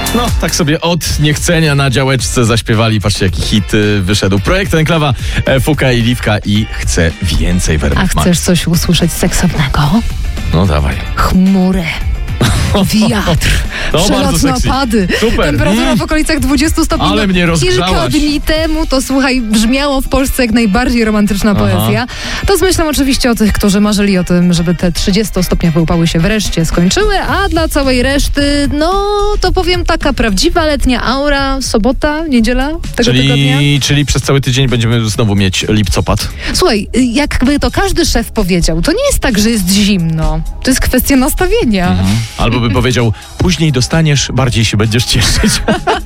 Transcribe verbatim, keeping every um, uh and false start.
No, tak sobie od niechcenia na działeczce zaśpiewali. Patrzcie, jaki hit y, wyszedł. Projekt Enklawa, e, Fuka i Liwka i Chcę więcej w R M F A chcesz coś usłyszeć seksownego? No dawaj. Chmury. Wiatr, To bardzo przelotne sexy. opady, Super. temperatura Mm. w okolicach dwudziestu stopni. Ale mnie rozgrzałaś. Kilka dni temu to, słuchaj, brzmiało w Polsce jak najbardziej romantyczna Aha. poezja. To zmyślam oczywiście o tych, którzy marzyli o tym, żeby te trzydziestostopniowe upały się wreszcie skończyły, a dla całej reszty, no to powiem taka prawdziwa letnia aura, sobota, niedziela tego tygodnia. Czyli, czyli przez cały tydzień będziemy znowu mieć lipcopad. Słuchaj, jakby to każdy szef powiedział, to nie jest tak, że jest zimno. To jest kwestia nastawienia. Albo by powiedział, później dostaniesz, bardziej się będziesz cieszyć.